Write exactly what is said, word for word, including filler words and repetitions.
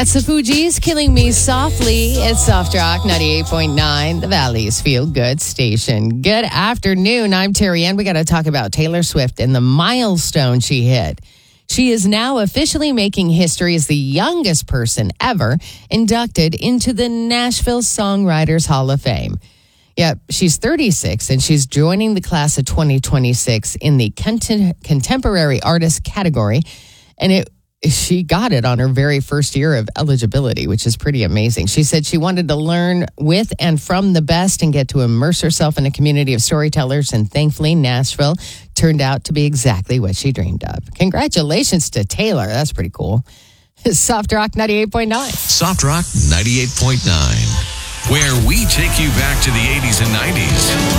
That's the Fugees, Killing Me Softly. It's Soft Rock ninety-eight point nine, the Valley's Feel Good station. Good afternoon. I'm Terry Ann. We got to talk about Taylor Swift and the milestone she hit. She is now officially making history as the youngest person ever inducted into the Nashville Songwriters Hall of Fame. Yep, she's thirty-six, and she's joining the class of twenty twenty-six in the contem- Contemporary Artist category, and it she got it on her very first year of eligibility, which is pretty amazing. She said she wanted to learn with and from the best and get to immerse herself in a community of storytellers, and thankfully, Nashville turned out to be exactly what she dreamed of. Congratulations to Taylor. That's pretty cool. Soft Rock ninety-eight point nine. Soft Rock ninety-eight point nine, where we take you back to the eighties and nineties.